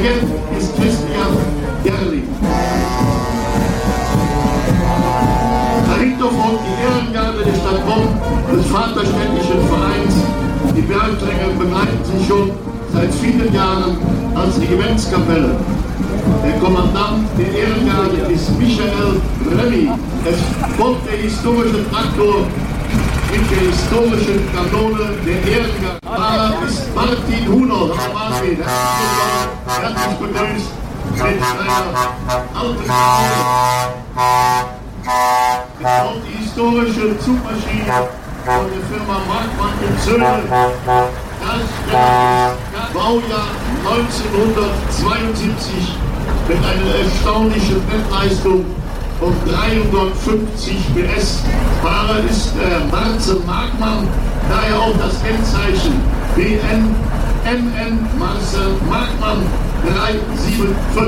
Dirigent ist Christian Gerling. Dahinter folgt die Ehrengabe der Stadt Bonn des Vaterständischen Vereins. Die Bergträger begleiten sie schon seit vielen Jahren als Regimentskapelle. Der Kommandant der Ehrengarde ist Michael Remy. Es folgt der historische Traktor mit der historischen Kanone der Ehrengarde. Fahrer ist Martin Hunold. Martin, herzlich begrüßt mit einer alten Kanone. Es folgt die historische Zugmaschine von der Firma Markmann & Söhne. Das Baujahr 1972 mit einer erstaunlichen Nettleistung von 350 PS. Fahrer ist Marcel Markmann, daher auch das Kennzeichen BN MN Marcel Markmann 375.